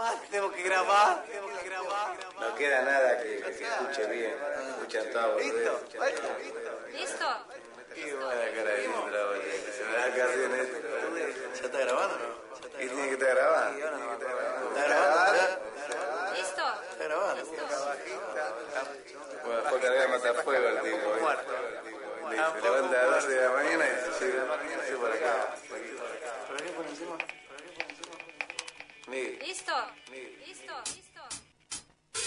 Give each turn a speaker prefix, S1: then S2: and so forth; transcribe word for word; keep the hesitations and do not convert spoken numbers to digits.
S1: más tenemos que grabar, tenemos que grabar.
S2: No queda nada que, que se escuche bien. Escuchan todo.
S1: ¿Listo?
S3: ¿Listo?
S2: Qué buena cara de Indra, boludo. Se me da casi en esto.
S1: ¿Ya está grabando o no?
S2: ¿Y tiene que estar grabando?
S1: ¿Está grabando?
S3: ¿Listo?
S1: ¿Está grabando?
S2: Bueno, fue a cargar matafuego el tipo. Se levanta a las doce de la mañana y se sube por acá.
S1: ¿Para qué por encima?
S2: Miguel.
S3: ¿Listo? ¿Listo?